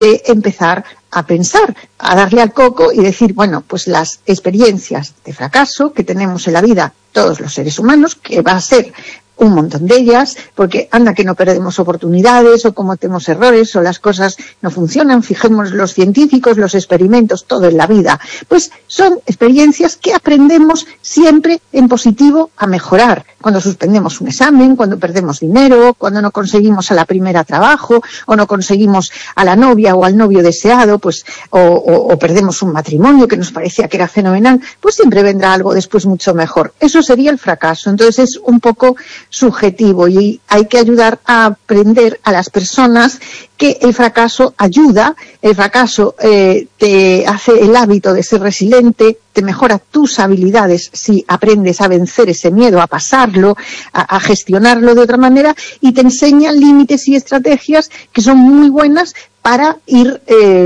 empezar a pensar, a darle al coco y decir, bueno, pues las experiencias de fracaso que tenemos en la vida todos los seres humanos, que va a ser un montón de ellas, porque anda que no perdemos oportunidades o cometemos errores o las cosas no funcionan, fijemos los científicos, los experimentos, todo en la vida, pues son experiencias que aprendemos siempre en positivo a mejorar. Cuando suspendemos un examen, cuando perdemos dinero, cuando no conseguimos a la primera trabajo o no conseguimos a la novia o al novio deseado, pues o perdemos un matrimonio que nos parecía que era fenomenal, pues siempre vendrá algo después mucho mejor. Eso sería el fracaso. Entonces es un poco subjetivo y hay que ayudar a aprender a las personas que el fracaso ayuda, el fracaso te hace el hábito de ser resiliente, te mejora tus habilidades si aprendes a vencer ese miedo, a pasarlo, a gestionarlo de otra manera y te enseña límites y estrategias que son muy buenas para ir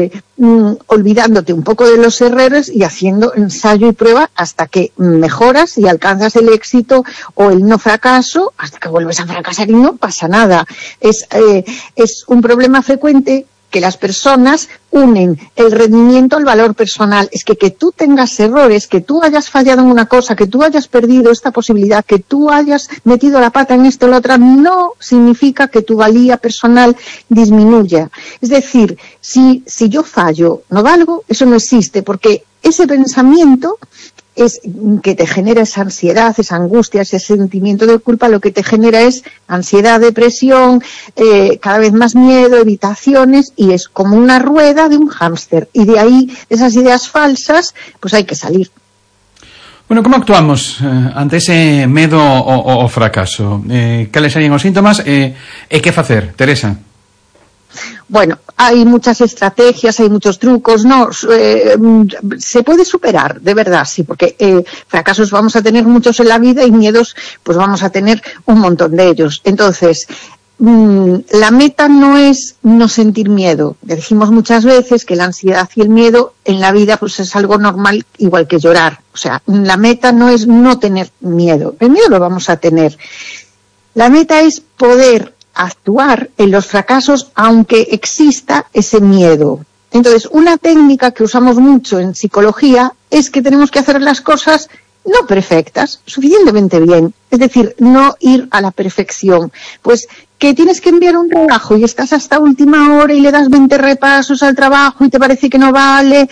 olvidándote un poco de los errores y haciendo ensayo y prueba hasta que mejoras y alcanzas el éxito o el no fracaso, hasta que vuelves a fracasar y no pasa nada. Es un problema frecuente que las personas unen el rendimiento al valor personal. Es que tú tengas errores, que tú hayas fallado en una cosa, que tú hayas perdido esta posibilidad, que tú hayas metido la pata en esto o la otra, no significa que tu valía personal disminuya. Es decir, si yo fallo, no valgo, eso no existe, porque ese pensamiento es que te genera esa ansiedad, esa angustia, ese sentimiento de culpa, lo que te genera es ansiedad, depresión, cada vez más miedo, evitaciones, y es como una rueda de un hámster. Y de ahí, esas ideas falsas, pues hay que salir. Bueno, como actuamos ante ese medo o fracaso? Cales serían os síntomas e que facer, Teresa? Bueno, hay muchas estrategias, hay muchos trucos, no, se puede superar, de verdad, sí, porque fracasos vamos a tener muchos en la vida y miedos pues vamos a tener un montón de ellos. Entonces, la meta no es no sentir miedo. Le dijimos muchas veces que la ansiedad y el miedo en la vida pues es algo normal, igual que llorar. O sea, la meta no es no tener miedo, el miedo lo vamos a tener. La meta es poder actuar en los fracasos aunque exista ese miedo. Entonces, una técnica que usamos mucho en psicología es que tenemos que hacer las cosas no perfectas, suficientemente bien. Es decir, no ir a la perfección. Pues que tienes que enviar un trabajo y estás hasta última hora y le das 20 repasos al trabajo y te parece que no vale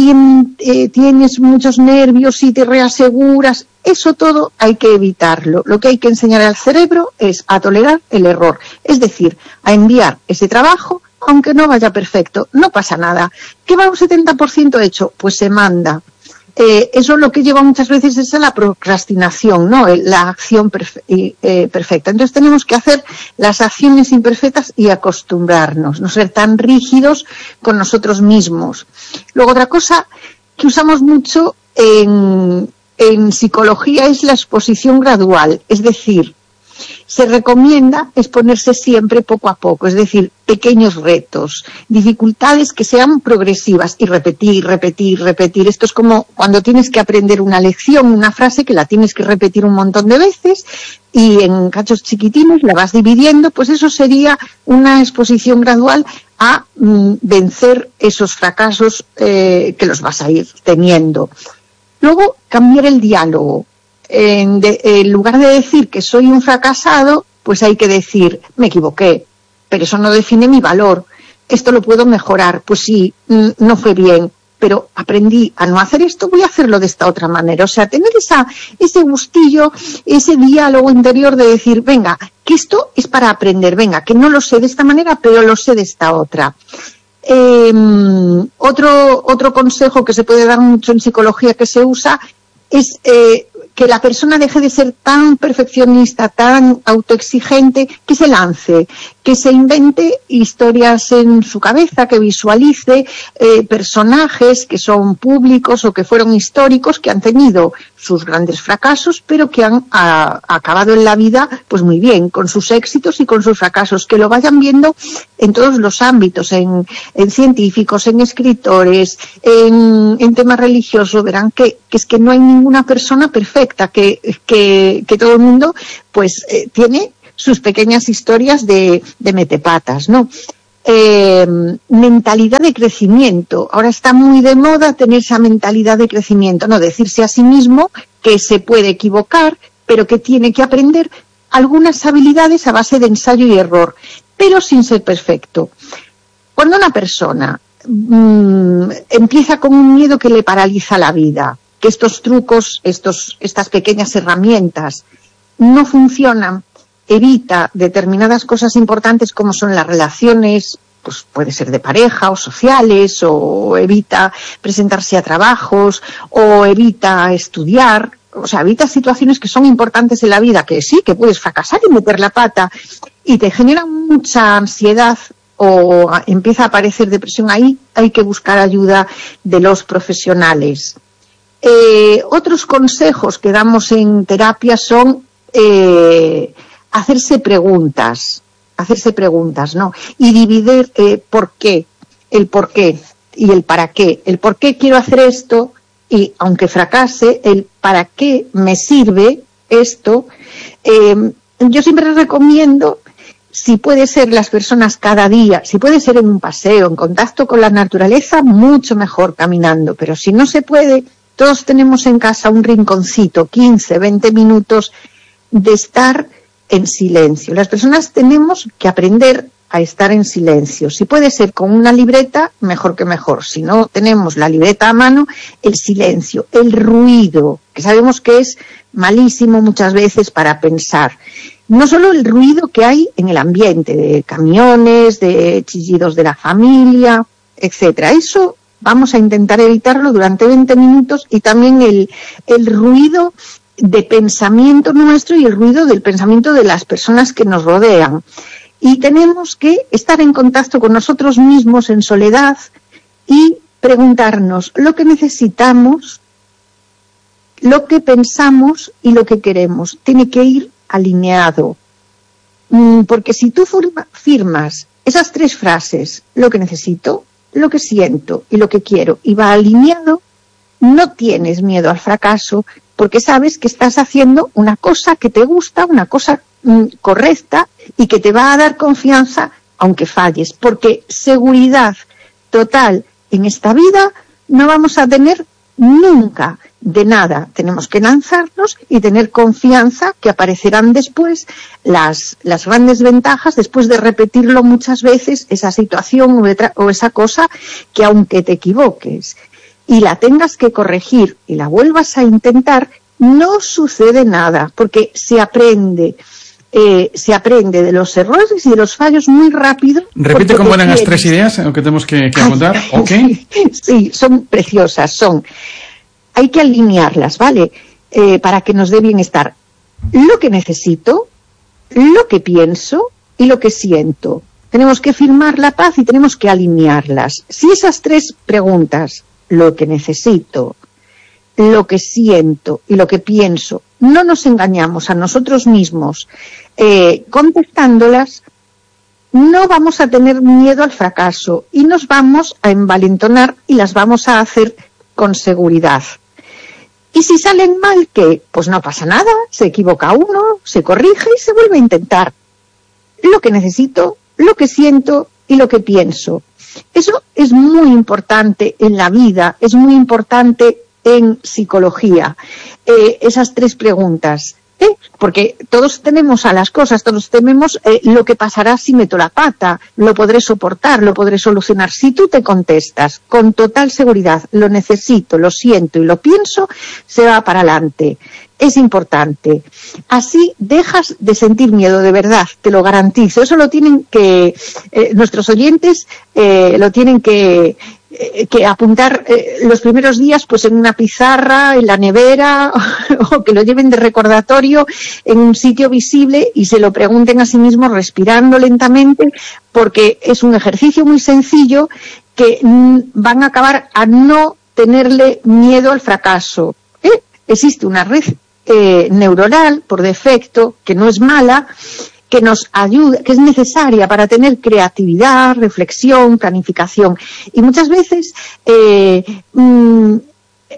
y tienes muchos nervios y te reaseguras. Eso todo hay que evitarlo. Lo que hay que enseñar al cerebro es a tolerar el error. Es decir, a enviar ese trabajo aunque no vaya perfecto. No pasa nada. ¿Qué va un 70% hecho? Pues se manda. Eso lo que lleva muchas veces es a la procrastinación, ¿no? La acción perfecta. Entonces tenemos que hacer las acciones imperfectas y acostumbrarnos, no ser tan rígidos con nosotros mismos. Luego otra cosa que usamos mucho en psicología es la exposición gradual, es decir, se recomienda exponerse siempre poco a poco, es decir, pequeños retos, dificultades que sean progresivas y repetir. Esto es como cuando tienes que aprender una lección, una frase que la tienes que repetir un montón de veces y en cachos chiquitines la vas dividiendo, pues eso sería una exposición gradual a vencer esos fracasos que los vas a ir teniendo. Luego, cambiar el diálogo. En lugar de decir que soy un fracasado, pues hay que decir, me equivoqué, pero eso no define mi valor. Esto lo puedo mejorar. Pues sí, no fue bien, pero aprendí a no hacer esto, voy a hacerlo de esta otra manera. O sea, tener ese gustillo, ese diálogo interior de decir, venga, que esto es para aprender, venga, que no lo sé de esta manera, pero lo sé de esta otra. Otro consejo que se puede dar mucho en psicología que se usa es que la persona deje de ser tan perfeccionista, tan autoexigente, que se lance, que se invente historias en su cabeza, que visualice personajes que son públicos o que fueron históricos, que han tenido sus grandes fracasos, pero que han acabado en la vida pues muy bien, con sus éxitos y con sus fracasos, que lo vayan viendo en todos los ámbitos, en científicos, en escritores, en temas religiosos. Verán que es que no hay ninguna persona perfecta, que todo el mundo pues tiene sus pequeñas historias de metepatas, ¿no? mentalidad de crecimiento. Ahora está muy de moda tener esa mentalidad de crecimiento, no decirse a sí mismo que se puede equivocar, pero que tiene que aprender algunas habilidades a base de ensayo y error, pero sin ser perfecto. Cuando una persona empieza con un miedo que le paraliza la vida, que estos trucos, estas pequeñas herramientas no funcionan, evita determinadas cosas importantes como son las relaciones, pues puede ser de pareja o sociales, o evita presentarse a trabajos, o evita estudiar, o sea, evita situaciones que son importantes en la vida, que sí, que puedes fracasar y meter la pata, y te generan mucha ansiedad o empieza a aparecer depresión. Ahí hay que buscar ayuda de los profesionales. Otros consejos que damos en terapia son hacerse preguntas, ¿no? Y dividir el por qué y el para qué. El por qué quiero hacer esto y, aunque fracase, el para qué me sirve esto. Yo siempre recomiendo, si puede ser las personas cada día, si puede ser en un paseo, en contacto con la naturaleza, mucho mejor caminando, pero si no se puede, todos tenemos en casa un rinconcito, 15, 20 minutos de estar en silencio. Las personas tenemos que aprender a estar en silencio. Si puede ser con una libreta, mejor que mejor. Si no tenemos la libreta a mano, el silencio, el ruido, que sabemos que es malísimo muchas veces para pensar. No solo el ruido que hay en el ambiente, de camiones, de chillidos de la familia, etcétera. Eso vamos a intentar evitarlo durante 20 minutos, y también el ruido de pensamiento nuestro y el ruido del pensamiento de las personas que nos rodean. Y tenemos que estar en contacto con nosotros mismos en soledad y preguntarnos lo que necesitamos, lo que pensamos y lo que queremos. Tiene que ir alineado. Porque si tú firmas esas 3 frases, lo que necesito, lo que siento y lo que quiero, y va alineado, no tienes miedo al fracaso, porque sabes que estás haciendo una cosa que te gusta, una cosa correcta, y que te va a dar confianza aunque falles, porque seguridad total en esta vida no vamos a tener nunca de nada. Tenemos que lanzarnos y tener confianza que aparecerán después las grandes ventajas, después de repetirlo muchas veces, esa situación o esa cosa que, aunque te equivoques y la tengas que corregir y la vuelvas a intentar, no sucede nada, porque se aprende de los errores y de los fallos muy rápido. Repite cómo eran las 3 ideas que tenemos que apuntar. Okay. Sí, son preciosas, hay que alinearlas, ¿vale? Para que nos dé bienestar. Lo que necesito, lo que pienso y lo que siento. Tenemos que firmar la paz y tenemos que alinearlas. Si esas 3 preguntas, lo que necesito, lo que siento y lo que pienso, no nos engañamos a nosotros mismos contestándolas, no vamos a tener miedo al fracaso y nos vamos a envalentonar y las vamos a hacer con seguridad. Y si salen mal, ¿qué? Pues no pasa nada, se equivoca uno, se corrige y se vuelve a intentar. Lo que necesito, lo que siento y lo que pienso. Eso es muy importante en la vida, es muy importante en psicología, esas 3 preguntas, porque todos tenemos a las cosas, todos tememos lo que pasará si meto la pata, lo podré soportar, lo podré solucionar. Si tú te contestas con total seguridad, lo necesito, lo siento y lo pienso, se va para adelante. Es importante. Así dejas de sentir miedo, de verdad, te lo garantizo. Eso lo tienen que, nuestros oyentes lo tienen que apuntar los primeros días, pues en una pizarra, en la nevera, o que lo lleven de recordatorio en un sitio visible y se lo pregunten a sí mismos respirando lentamente, porque es un ejercicio muy sencillo que van a acabar a no tenerle miedo al fracaso. Existe una red neuronal por defecto, que no es mala, que nos ayuda, que es necesaria para tener creatividad, reflexión, planificación. Y muchas veces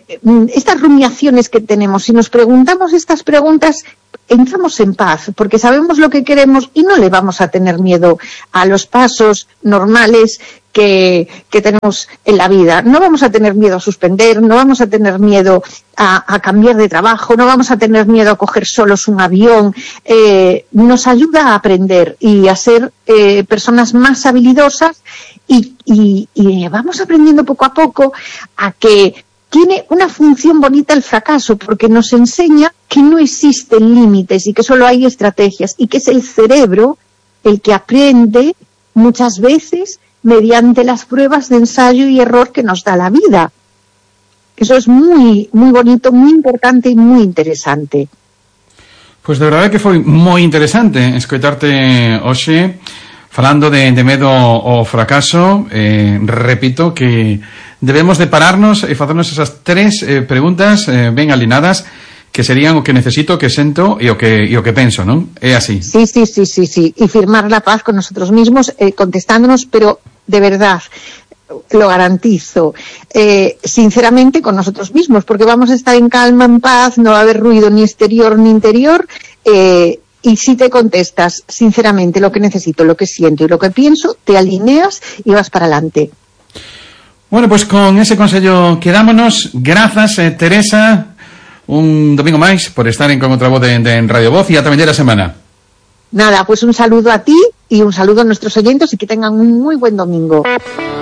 estas rumiaciones que tenemos, si nos preguntamos estas preguntas, entramos en paz, porque sabemos lo que queremos y no le vamos a tener miedo a los pasos normales que tenemos en la vida. No vamos a tener miedo a suspender, no vamos a tener miedo a cambiar de trabajo, no vamos a tener miedo a coger solos un avión. Nos ayuda a aprender y a ser personas más habilidosas y vamos aprendiendo poco a poco a que tiene una función bonita el fracaso, porque nos enseña que no existen límites y que solo hay estrategias y que es el cerebro el que aprende muchas veces mediante las pruebas de ensayo y error que nos da la vida. Eso es muy, muy bonito, muy importante y muy interesante. Pois de verdade que foi moi interesante escoitarte hoxe falando de medo ao fracaso. Repito que debemos de pararnos e facernos esas tres preguntas ben alineadas, que serían o que necesito, o que sento e o que penso, non? É así. Sí. Y firmar la paz con nosotros mismos, contestándonos, pero de verdad, lo garantizo, sinceramente con nosotros mismos, porque vamos a estar en calma, en paz, no va a haber ruido ni exterior ni interior, y si te contestas sinceramente lo que necesito, lo que siento y lo que pienso, te alineas y vas para adelante. Bueno, pues con ese consello quedámonos. Grazas, Teresa, un domingo máis por estar en Con Outra Voz de Radio Voz e ata vindeira semana. Nada, pues un saludo a ti y un saludo a nuestros oyentes y que tengan un muy buen domingo.